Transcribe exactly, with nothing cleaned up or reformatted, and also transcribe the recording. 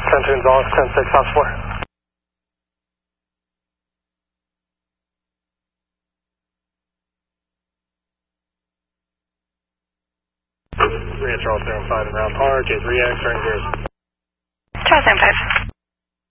ten two Gonzalez, ten six, house four. three Charles seven five in Round Park, J three X, turn gears. Charles seven five.